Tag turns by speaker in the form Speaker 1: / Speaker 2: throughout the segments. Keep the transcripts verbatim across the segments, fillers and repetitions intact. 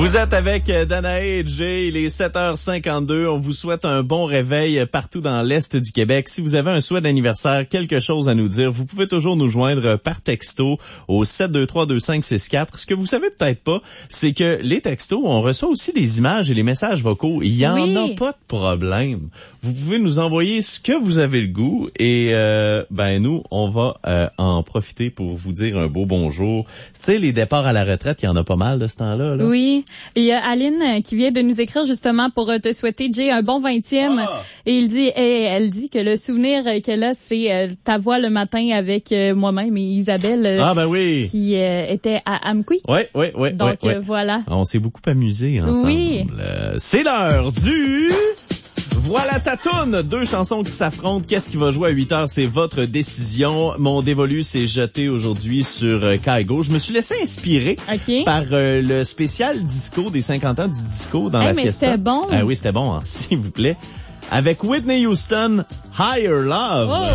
Speaker 1: Vous êtes avec Danae et Jay, il est sept heures cinquante-deux. On vous souhaite un bon réveil partout dans l'Est du Québec. Si vous avez un souhait d'anniversaire, quelque chose à nous dire, vous pouvez toujours nous joindre par texto au sept deux trois deux cinq six quatre. Ce que vous savez peut-être pas, c'est que les textos, on reçoit aussi des images et les messages vocaux. Il y en
Speaker 2: oui.
Speaker 1: a pas de problème. Vous pouvez nous envoyer ce que vous avez le goût et euh, ben nous, on va euh, en profiter pour vous dire un beau bonjour. Tu sais, les départs à la retraite, il y en a pas mal de ce temps-là. Là.
Speaker 2: Oui. Il y a Aline qui vient de nous écrire justement pour te souhaiter, Jay, un bon vingtième. Ah. Et il dit, et elle dit que le souvenir qu'elle a, c'est euh, ta voix le matin avec euh, moi-même et Isabelle euh,
Speaker 1: ah, ben oui.
Speaker 2: qui euh, était à Amqui.
Speaker 1: Oui, oui, oui.
Speaker 2: Donc
Speaker 1: oui,
Speaker 2: euh,
Speaker 1: oui.
Speaker 2: voilà.
Speaker 1: On s'est beaucoup amusés ensemble.
Speaker 2: Oui.
Speaker 1: Euh, c'est l'heure du... Voilà ta toune! Deux chansons qui s'affrontent. Qu'est-ce qui va jouer à huit heures? C'est votre décision. Mon dévolu s'est jeté aujourd'hui sur euh, Kaigo. Je me suis laissé inspirer
Speaker 2: okay.
Speaker 1: par euh, le spécial disco des cinquante ans du disco dans
Speaker 2: hey,
Speaker 1: la
Speaker 2: mais
Speaker 1: fiesta.
Speaker 2: c'était bon.
Speaker 1: Ah oui, c'était bon, hein, s'il vous plaît. Avec Whitney Houston, Higher Love.
Speaker 2: Oh.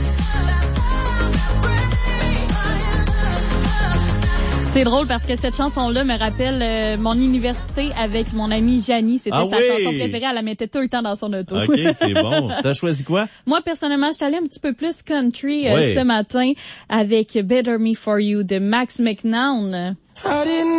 Speaker 2: C'est drôle parce que cette chanson-là me rappelle euh, mon université avec mon amie Janie. C'était
Speaker 1: ah
Speaker 2: sa
Speaker 1: oui.
Speaker 2: chanson préférée. Elle la mettait tout le temps dans son auto.
Speaker 1: OK, c'est bon. T'as choisi quoi?
Speaker 2: Moi, personnellement, je suis allée un petit peu plus country euh,
Speaker 1: oui.
Speaker 2: ce matin avec Better Me For You de Max McNown.